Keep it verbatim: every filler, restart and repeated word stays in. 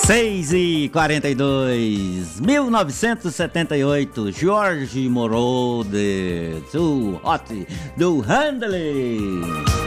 seis e quarenta e dois, mil novecentos e setenta e oito, Jorge Moroder, Too Hot, do Handley.